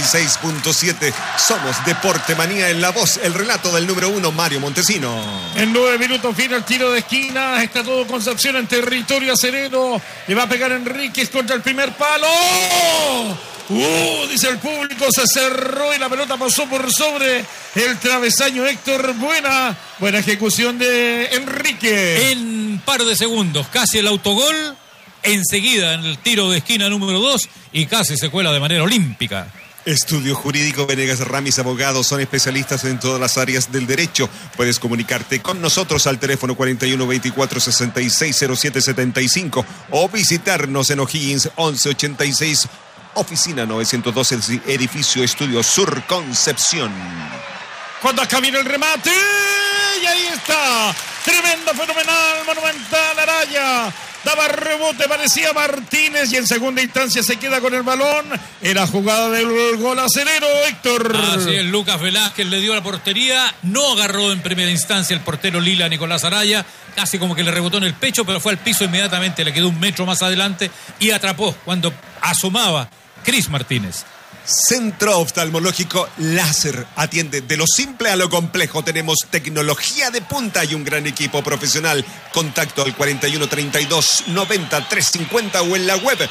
Speaker 2: 96.7. Somos Deporte Manía en la voz, el relato del número 1, Mario Montesino.
Speaker 1: En 9 minutos viene el tiro de esquina. Está todo Concepción en territorio acerero. Le va a pegar Enríquez contra el primer palo. Dice el público, se cerró y la pelota pasó por sobre el travesaño, Héctor. Buena ejecución de Enrique.
Speaker 3: En par de segundos, casi el autogol. Enseguida en el tiro de esquina número 2 y casi se cuela de manera olímpica.
Speaker 2: Estudio Jurídico Venegas Ramis Abogados, son especialistas en todas las áreas del derecho. Puedes comunicarte con nosotros al teléfono 41 24 66 07 75 o visitarnos en O'Higgins 1186, oficina 912, edificio Estudio Sur, Concepción.
Speaker 1: Cuando acá viene el remate y ahí está, tremendo, fenomenal, monumental, Araya. Daba rebote, parecía Martínez y en segunda instancia se queda con el balón. Era jugada del gol acelero, Héctor.
Speaker 3: Así es, Lucas Velázquez le dio a la portería. No agarró en primera instancia el portero Lila Nicolás Araya. Casi como que le rebotó en el pecho, pero fue al piso inmediatamente. Le quedó un metro más adelante y atrapó cuando asomaba Cris Martínez.
Speaker 2: Centro Oftalmológico Láser atiende de lo simple a lo complejo. Tenemos tecnología de punta y un gran equipo profesional. Contacto al 41 32 90 350 o en la web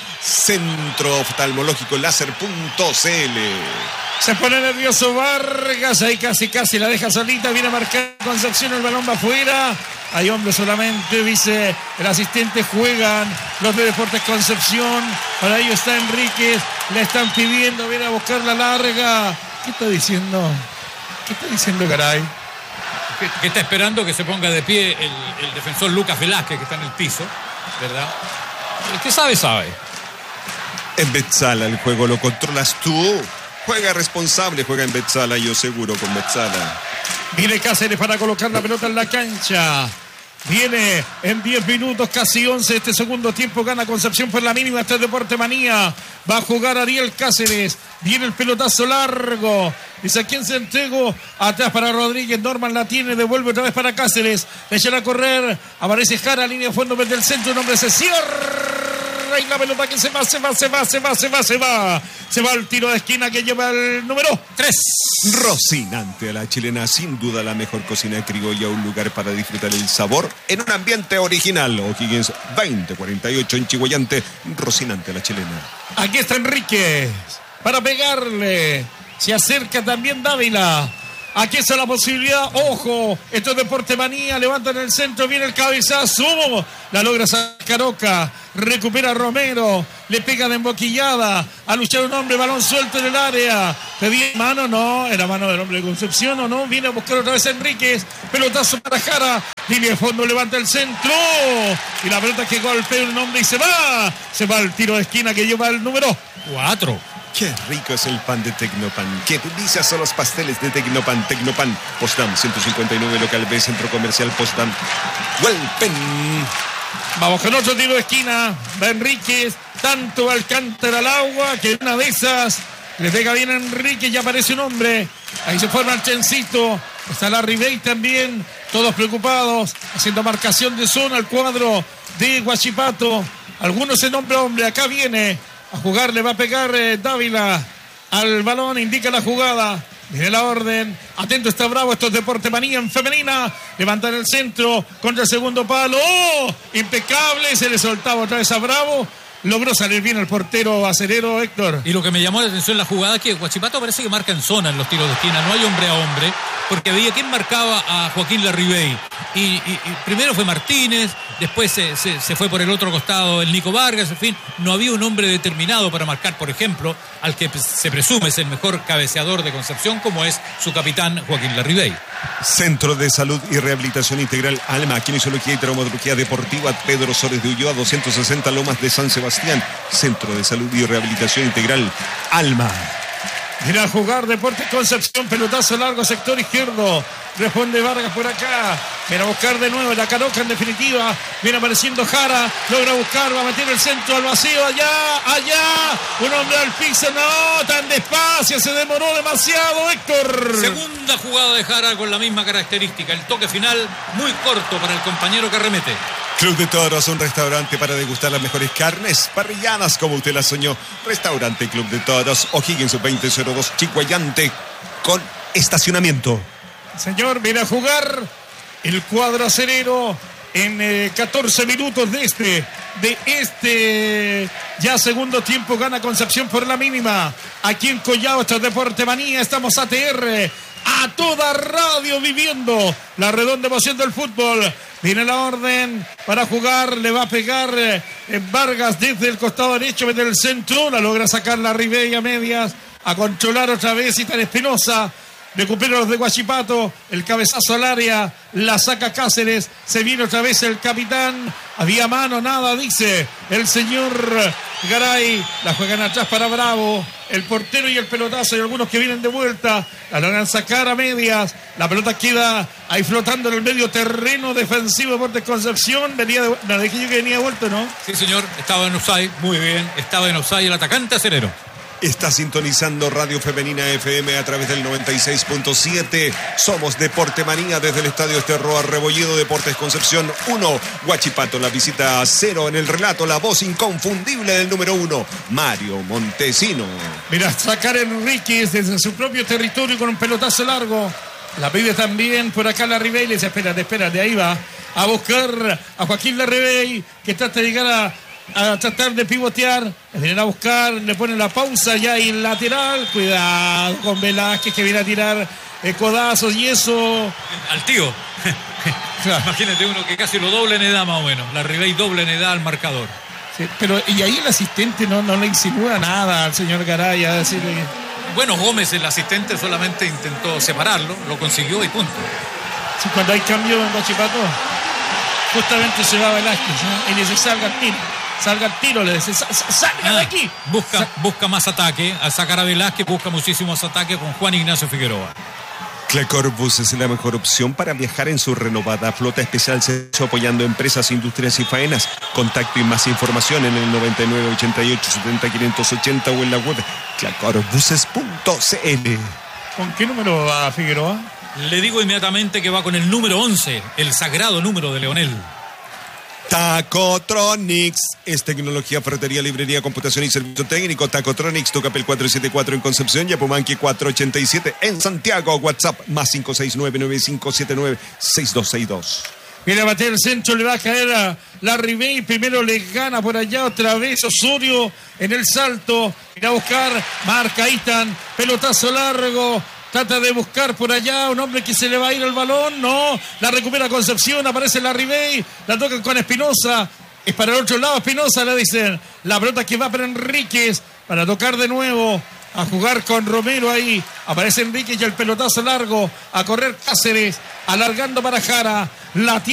Speaker 2: centrooftalmológicoláser.cl.
Speaker 1: Se pone nervioso Vargas, ahí casi la deja solita, viene a marcar Concepción, el balón va afuera. Hay hombres solamente, dice el asistente, juegan los de Deportes Concepción. Para ello está Enríquez, le están pidiendo, viene a buscar la larga. ¿Qué está diciendo? Garay?
Speaker 3: que está esperando que se ponga de pie el defensor Lucas Velázquez, que está en el piso, ¿verdad? El que sabe, sabe.
Speaker 2: En Betzala el juego lo controlas tú. Juega responsable, juega en Betzala, yo seguro con Betzala.
Speaker 1: Viene Cáceres para colocar la pelota en la cancha. Viene en 10 minutos, casi 11 este segundo tiempo. Gana Concepción por la mínima. Este es Deporte Manía. Va a jugar Ariel Cáceres. Viene el pelotazo largo. Dice: ¿a quién se entregó? Atrás para Rodríguez. Norman la tiene. Devuelve otra vez para Cáceres. Le echan a correr. Aparece Jara. Línea de fondo desde el centro. Un hombre se cierra. Y la pelota que se va. Se va al tiro de esquina que lleva el número 3.
Speaker 2: Rocinante a la chilena, sin duda la mejor cocina criolla, un lugar para disfrutar el sabor en un ambiente original. O'Higgins 2048 en Chihuayante. Rocinante a la chilena.
Speaker 1: Aquí está Enríquez para pegarle. Se acerca también Dávila. Aquí está la posibilidad. Ojo, esto es Deporte Manía. Levanta en el centro. Viene el cabezazo. La logra Sacaroca. Recupera Romero. Le pega de emboquillada. A luchar un hombre. Balón suelto en el área. Pedía mano. No. Era mano del hombre de Concepción. ¿O no? Viene a buscar otra vez a Enríquez. Pelotazo para Jara. Línea de fondo. Levanta el centro. Y la pelota que golpea un hombre y se va. Se va al tiro de esquina que lleva el número 4.
Speaker 2: Qué rico es el pan de Tecnopan. Qué delicias son los pasteles de Tecnopan. Tecnopan, Potsdam 159, local B, Centro Comercial Potsdam. Huelpen.
Speaker 1: Vamos con otro tiro de esquina. Va Enríquez. Tanto Alcántara al agua que una de esas le pega bien a Enríquez. Ya aparece un hombre. Ahí se forma el Chencito. Está la Ribey también. Todos preocupados. Haciendo marcación de zona al cuadro de Huachipato. Algunos en hombre. Acá viene a jugar, le va a pegar Dávila al balón, indica la jugada, viene la orden, atento está Bravo, esto es Deporte Manía en femenina, levanta en el centro, contra el segundo palo, ¡oh! Impecable, se le soltaba otra vez a Bravo, logró salir bien el portero acerero Héctor.
Speaker 3: Y lo que me llamó la atención en la jugada es que Huachipato parece que marca en zona en los tiros de esquina, no hay hombre a hombre, porque veía quién marcaba a Joaquín Larribey. Y primero fue Martínez, después se fue por el otro costado el Nico Vargas, en fin, no había un hombre determinado para marcar, por ejemplo, al que se presume es el mejor cabeceador de Concepción, como es su capitán Joaquín Larribey.
Speaker 2: Centro de Salud y Rehabilitación Integral Alma, Kinesiología y Traumatología Deportiva Pedro Sores de Ulloa, 260 Lomas de San Sebastián. Centro de Salud y Rehabilitación Integral Alma.
Speaker 1: Viene a jugar Deportes Concepción, pelotazo largo, sector izquierdo. Responde Vargas por acá. Viene a buscar de nuevo la Caroca en definitiva. Viene apareciendo Jara. Logra buscar, va a meter el centro al vacío. Allá. Un hombre al piso. No, tan despacio. Se demoró demasiado, Héctor.
Speaker 3: Segunda jugada de Jara con la misma característica. El toque final muy corto para el compañero que arremete.
Speaker 2: Club de Toros, un restaurante para degustar las mejores carnes parrillanas como usted las soñó. Restaurante Club de Toros, O'Higgins 2002, Chihuayante, con estacionamiento.
Speaker 1: Señor, viene a jugar el cuadro acerero en 14 minutos de este ya segundo tiempo. Gana Concepción por la mínima. Aquí en Collao, esto es Deporte Manía, estamos ATR, a toda radio, viviendo la redonda emoción del fútbol. Viene la orden para jugar, le va a pegar Vargas desde el costado derecho, desde el centro, la logra sacar la Ribey a medias, a controlar otra vez Itán Espinosa. Recupera los de Huachipato, el cabezazo al área, la saca Cáceres, se viene otra vez el capitán, había mano, nada, dice el señor Garay, la juegan atrás para Bravo, el portero y el pelotazo y algunos que vienen de vuelta, la logran sacar a medias, la pelota queda ahí flotando en el medio terreno defensivo de Deportes Concepción, me dije yo que venía de vuelta, ¿no?
Speaker 3: Sí, señor, estaba en offside, muy bien, estaba en offside el atacante acerero.
Speaker 2: Está sintonizando Radio Femenina FM a través del 96.7. Somos Deporte Manía desde el Estadio Esterroa Rebolledo, Deportes Concepción 1. Huachipato, la visita a 0 en el relato. La voz inconfundible del número 1, Mario Montesino.
Speaker 1: Mira, sacar Enríquez desde su propio territorio con un pelotazo largo. La pide también por acá la Ribey. Le dice, espérate, ahí va a buscar a Joaquín Larribey, que trata de llegar a tratar de pivotear, vienen a buscar, le ponen la pausa ya y lateral, cuidado con Velázquez que viene a tirar codazos y eso
Speaker 3: al tío. Claro. Imagínate uno que casi lo doble en edad más o menos, la Ribey doble en edad al marcador.
Speaker 1: Sí, pero y ahí el asistente no le insinúa nada al señor Garay a decirle que...
Speaker 3: Bueno, Gómez, el asistente, solamente intentó separarlo, lo consiguió y punto.
Speaker 1: Sí, cuando hay cambio en Guachipato, justamente se va Velázquez, ¿no? Y le dice, salga al tiro, le dice, salga de aquí.
Speaker 3: Busca más ataque, al sacar a Velázquez busca muchísimos ataques con Juan Ignacio Figueroa.
Speaker 2: Clecor Buses es la mejor opción para viajar en su renovada flota especial servicio apoyando empresas, industrias y faenas. Contacto y más información en el 99 88 70 580 o en la web clecorbuses.cl.
Speaker 1: ¿Con qué número va Figueroa?
Speaker 3: Le digo inmediatamente que va con el número 11, el sagrado número de Leonel.
Speaker 2: Tacotronics es tecnología, ferretería, librería, computación y servicio técnico. Tacotronics, Tocapel 474 en Concepción, Yapomanqui 487 en Santiago. WhatsApp más 569-9579-6262.
Speaker 1: Viene a bater el centro, le va a caer a la Ribey. Primero le gana por allá otra vez Osorio en el salto. Ir a buscar, marca Itan, pelotazo largo. Trata de buscar por allá un hombre que se le va a ir el balón. No, la recupera Concepción, aparece la Ribey. La tocan con Espinosa. Es para el otro lado Espinosa, le dicen. La pelota que va para Enríquez para tocar de nuevo. A jugar con Romero ahí. Aparece Enríquez y el pelotazo largo. A correr Cáceres. Alargando para Jara. La